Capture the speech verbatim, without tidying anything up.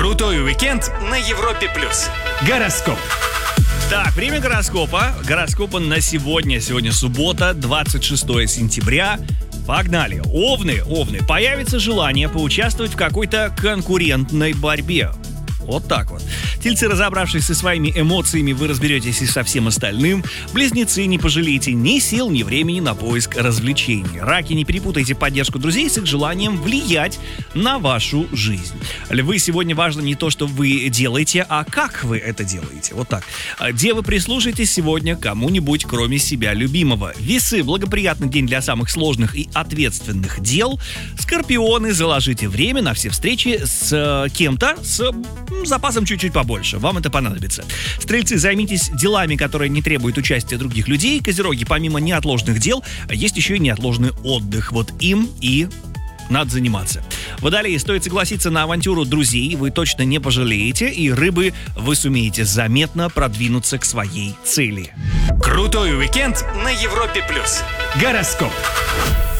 Крутой уикенд на Европе плюс. Гороскоп. Так, время гороскопа. Гороскопа на сегодня. Сегодня суббота, двадцать шестое сентября. Погнали. Овны, овны. Появится желание поучаствовать в какой-то конкурентной борьбе. Вот так вот. Тельцы, разобравшись со своими эмоциями, вы разберетесь и со всем остальным. Близнецы, не пожалеете ни сил, ни времени на поиск развлечений. Раки, не перепутайте поддержку друзей с их желанием влиять на вашу жизнь. Львы, сегодня важно не то, что вы делаете, а как вы это делаете. Вот так. Девы, прислушайтесь сегодня к кому-нибудь, кроме себя любимого. Весы, благоприятный день для самых сложных и ответственных дел. Скорпионы, заложите время на все встречи с кем-то, с запасом чуть-чуть побольше. Вам это понадобится. Стрельцы, займитесь делами, которые не требуют участия других людей. Козероги, помимо неотложных дел, есть еще и неотложный отдых. Вот им и надо заниматься. Водолеи, стоит согласиться на авантюру друзей, вы точно не пожалеете. И рыбы, вы сумеете заметно продвинуться к своей цели. Крутой уикенд на Европе плюс. Гороскоп.